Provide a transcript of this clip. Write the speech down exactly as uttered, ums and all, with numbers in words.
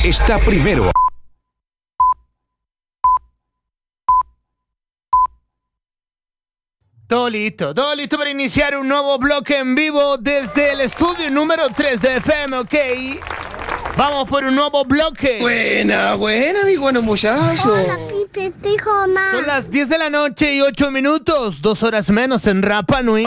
está primero. Todo listo, todo listo para iniciar un nuevo bloque en vivo desde el estudio número tres de F M, ¿ok? Vamos por un nuevo bloque. Buena, buena, mi buenos muchachos. Hola, Pipe, te dijo mamá. Son las diez de la noche y ocho minutos, dos horas menos en Rapa Nui.